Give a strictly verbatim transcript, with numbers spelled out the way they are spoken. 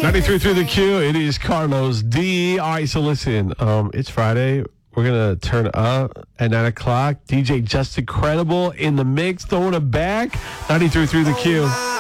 ninety-three through the Q. It is Carlos D. All right, so listen, um, it's Friday. We're going to turn up at nine o'clock. D J Just Incredible in the mix, throwing it back. ninety-three through the Q.